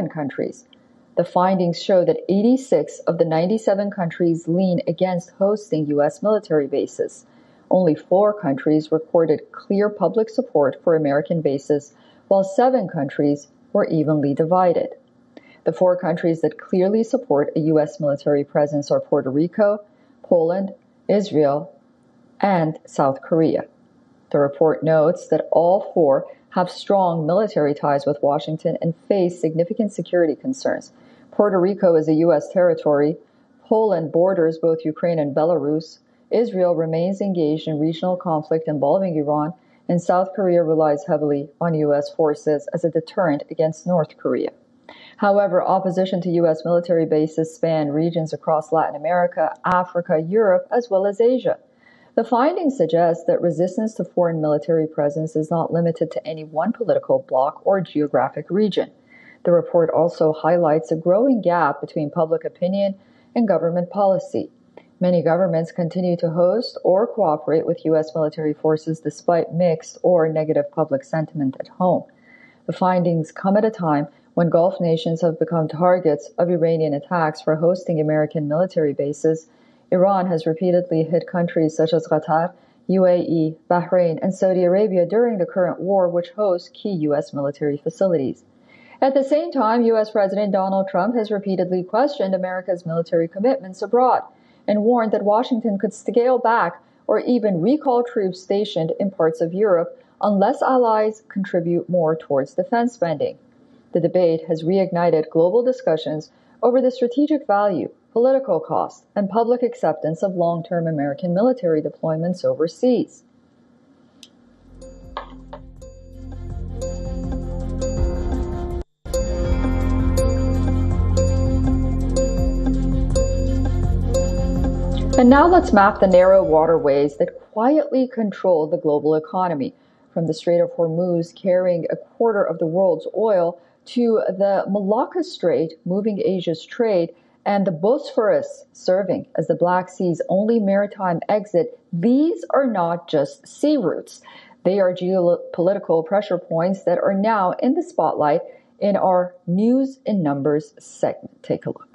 countries. The findings show that 86 of the 97 countries lean against hosting U.S. military bases. Only 4 countries recorded clear public support for American bases, while 7 countries were evenly divided. The 4 countries that clearly support a U.S. military presence are Puerto Rico, Poland, Israel, and South Korea. The report notes that all 4 have strong military ties with Washington and face significant security concerns. Puerto Rico is a U.S. territory. Poland borders both Ukraine and Belarus. Israel remains engaged in regional conflict involving Iran, and South Korea relies heavily on U.S. forces as a deterrent against North Korea. However, opposition to U.S. military bases span regions across Latin America, Africa, Europe, as well as Asia. The findings suggest that resistance to foreign military presence is not limited to any one political bloc or geographic region. The report also highlights a growing gap between public opinion and government policy. Many governments continue to host or cooperate with U.S. military forces despite mixed or negative public sentiment at home. The findings come at a time when Gulf nations have become targets of Iranian attacks for hosting American military bases. Iran has repeatedly hit countries such as Qatar, UAE, Bahrain, and Saudi Arabia during the current war, which hosts key U.S. military facilities. At the same time, U.S. President Donald Trump has repeatedly questioned America's military commitments abroad and warned that Washington could scale back or even recall troops stationed in parts of Europe unless allies contribute more towards defense spending. The debate has reignited global discussions over the strategic value, political cost, and public acceptance of long-term American military deployments overseas. And now let's map the narrow waterways that quietly control the global economy, from the Strait of Hormuz carrying a quarter of the world's oil to the Malacca Strait moving Asia's trade, and the Bosphorus serving as the Black Sea's only maritime exit. These are not just sea routes. They are geopolitical pressure points that are now in the spotlight in our News in Numbers segment. Take a look.